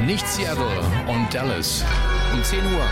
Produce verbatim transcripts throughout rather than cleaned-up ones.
Nicht Seattle und Dallas. Um zehn Uhr.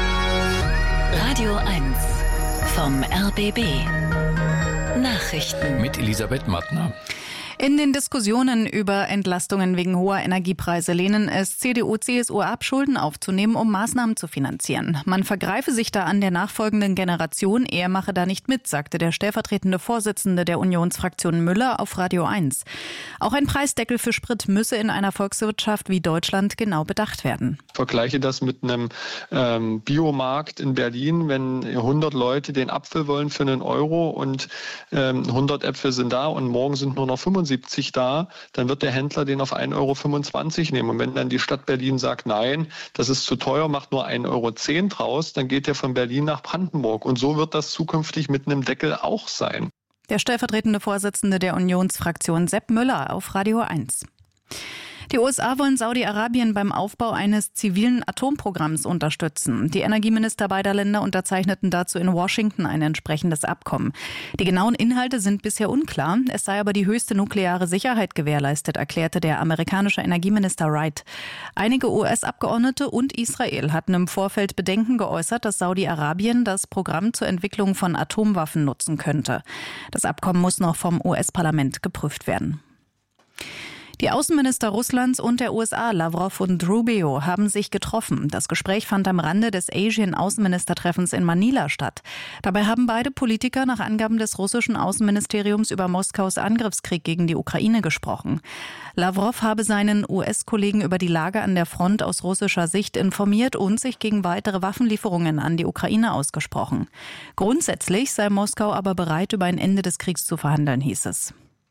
Radio eins vom R B B. Nachrichten. Mit Elisabeth Mattner. In den Diskussionen über Entlastungen wegen hoher Energiepreise lehnen es C D U, C S U ab, Schulden aufzunehmen, um Maßnahmen zu finanzieren. Man vergreife sich da an der nachfolgenden Generation, er mache da nicht mit, sagte der stellvertretende Vorsitzende der Unionsfraktion Müller auf Radio eins. Auch ein Preisdeckel für Sprit müsse in einer Volkswirtschaft wie Deutschland genau bedacht werden. Ich vergleiche das mit einem ähm, Biomarkt in Berlin, wenn hundert Leute den Apfel wollen für einen Euro und ähm, hundert Äpfel sind da und morgen sind nur noch fünfundsiebzig da, dann wird der Händler den auf ein Euro fünfundzwanzig nehmen. Und wenn dann die Stadt Berlin sagt, nein, das ist zu teuer, macht nur ein Euro zehn draus, dann geht der von Berlin nach Brandenburg. Und so wird das zukünftig mit einem Deckel auch sein. Der stellvertretende Vorsitzende der Unionsfraktion Sepp Müller auf Radio eins. Die U S A wollen Saudi-Arabien beim Aufbau eines zivilen Atomprogramms unterstützen. Die Energieminister beider Länder unterzeichneten dazu in Washington ein entsprechendes Abkommen. Die genauen Inhalte sind bisher unklar. Es sei aber die höchste nukleare Sicherheit gewährleistet, erklärte der amerikanische Energieminister Wright. Einige U S-Abgeordnete und Israel hatten im Vorfeld Bedenken geäußert, dass Saudi-Arabien das Programm zur Entwicklung von Atomwaffen nutzen könnte. Das Abkommen muss noch vom U S-Parlament geprüft werden. Die Außenminister Russlands und der U S A, Lavrov und Rubio, haben sich getroffen. Das Gespräch fand am Rande des Asien-Außenministertreffens in Manila statt. Dabei haben beide Politiker nach Angaben des russischen Außenministeriums über Moskaus Angriffskrieg gegen die Ukraine gesprochen. Lavrov habe seinen U S-Kollegen über die Lage an der Front aus russischer Sicht informiert und sich gegen weitere Waffenlieferungen an die Ukraine ausgesprochen. Grundsätzlich sei Moskau aber bereit, über ein Ende des Kriegs zu verhandeln, hieß es.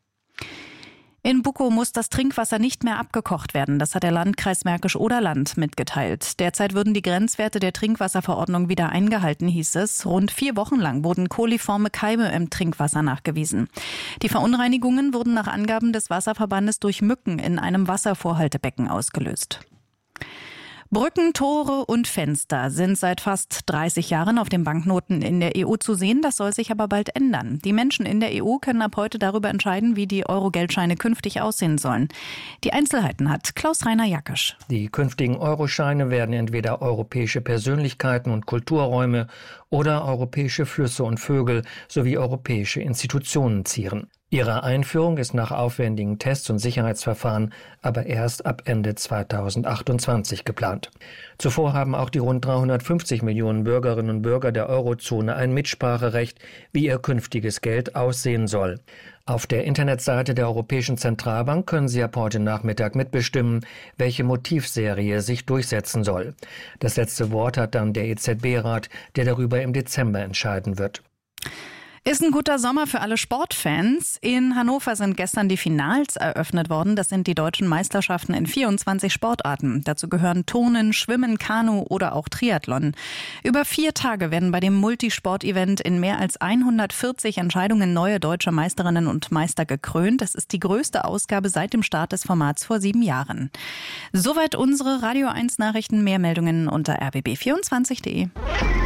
In Bukow muss das Trinkwasser nicht mehr abgekocht werden. Das hat der Landkreis Märkisch-Oderland mitgeteilt. Derzeit würden die Grenzwerte der Trinkwasserverordnung wieder eingehalten, hieß es. Rund vier Wochen lang wurden koliforme Keime im Trinkwasser nachgewiesen. Die Verunreinigungen wurden nach Angaben des Wasserverbandes durch Mücken in einem Wasservorhaltebecken ausgelöst. Brücken, Tore und Fenster sind seit fast dreißig Jahren auf den Banknoten in der E U zu sehen. Das soll sich aber bald ändern. Die Menschen in der E U können ab heute darüber entscheiden, wie die Euro-Geldscheine künftig aussehen sollen. Die Einzelheiten hat Klaus-Rainer Jackisch. Die künftigen Euroscheine werden entweder europäische Persönlichkeiten und Kulturräume oder europäische Flüsse und Vögel sowie europäische Institutionen zieren. Ihre Einführung ist nach aufwendigen Tests und Sicherheitsverfahren aber erst ab Ende zweitausendachtundzwanzig geplant. Zuvor haben auch die rund dreihundertfünfzig Millionen Bürgerinnen und Bürger der Eurozone ein Mitspracherecht, wie ihr künftiges Geld aussehen soll. Auf der Internetseite der Europäischen Zentralbank können Sie ab heute Nachmittag mitbestimmen, welche Motivserie sich durchsetzen soll. Das letzte Wort hat dann der E Z B-Rat, der darüber im Dezember entscheiden wird. Ist ein guter Sommer für alle Sportfans. In Hannover sind gestern die Finals eröffnet worden. Das sind die deutschen Meisterschaften in vierundzwanzig Sportarten. Dazu gehören Turnen, Schwimmen, Kanu oder auch Triathlon. Über vier Tage werden bei dem Multisport-Event in mehr als hundertvierzig Entscheidungen neue deutsche Meisterinnen und Meister gekrönt. Das ist die größte Ausgabe seit dem Start des Formats vor sieben Jahren. Soweit unsere Radio eins Nachrichten. Mehr Meldungen unter r b b vierundzwanzig punkt de.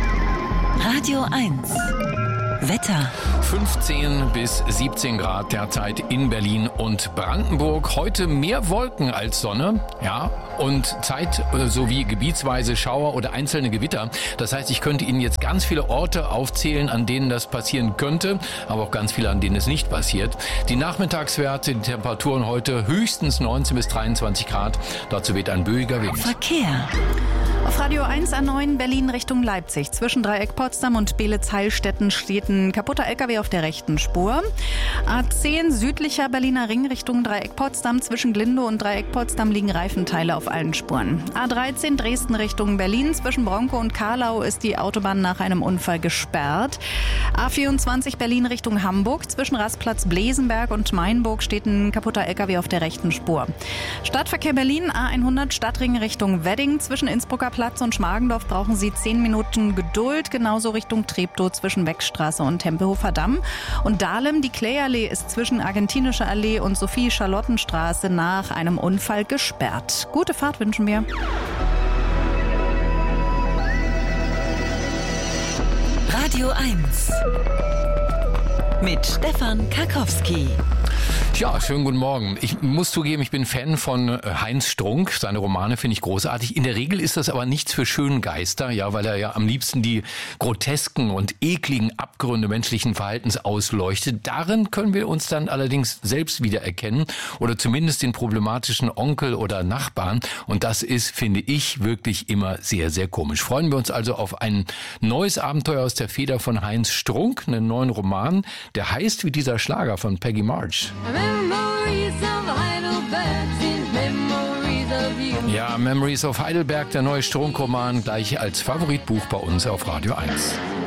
Radio eins. Wetter. fünfzehn bis siebzehn Grad derzeit in Berlin und Brandenburg. Heute mehr Wolken als Sonne, ja, und Zeit sowie gebietsweise Schauer oder einzelne Gewitter. Das heißt, ich könnte Ihnen jetzt ganz viele Orte aufzählen, an denen das passieren könnte, aber auch ganz viele, an denen es nicht passiert. Die Nachmittagswerte, die Temperaturen heute höchstens neunzehn bis dreiundzwanzig Grad. Dazu weht ein böiger Wind. Verkehr. Auf Radio eins A neun Berlin Richtung Leipzig. Zwischen Dreieck Potsdam und Beelitz-Heilstätten steht ein kaputter L K W auf der rechten Spur. A zehn südlicher Berliner Ring Richtung Dreieck Potsdam. Zwischen Glindow und Dreieck Potsdam liegen Reifenteile auf allen Spuren. A dreizehn Dresden Richtung Berlin. Zwischen Bronkow und Karlau ist die Autobahn nach einem Unfall gesperrt. A vierundzwanzig Berlin Richtung Hamburg. Zwischen Rastplatz Blesenberg und Mainburg steht ein kaputter L K W auf der rechten Spur. Stadtverkehr Berlin A hundert Stadtring Richtung Wedding. Zwischen Innsbrucker Platz und Schmargendorf brauchen Sie zehn Minuten Geduld. Genauso Richtung Treptow zwischen Beckstraße und Tempelhofer Damm. Und Dahlem, die Klayallee ist zwischen Argentinischer Allee und Sophie-Charlottenstraße nach einem Unfall gesperrt. Gute Fahrt wünschen wir. Radio eins mit Stefan Karkowski. Ja, schönen guten Morgen. Ich muss zugeben, ich bin Fan von Heinz Strunk. Seine Romane finde ich großartig. In der Regel ist das aber nichts für Schöngeister, ja, weil er ja am liebsten die grotesken und ekligen Abgründe menschlichen Verhaltens ausleuchtet. Darin können wir uns dann allerdings selbst wiedererkennen oder zumindest den problematischen Onkel oder Nachbarn. Und das ist, finde ich, wirklich immer sehr, sehr komisch. Freuen wir uns also auf ein neues Abenteuer aus der Feder von Heinz Strunk, einen neuen Roman, der heißt wie dieser Schlager von Peggy March. Ja, Memories of Heidelberg, der neue Strunk-Roman, gleich als Favoritbuch bei uns auf Radio eins.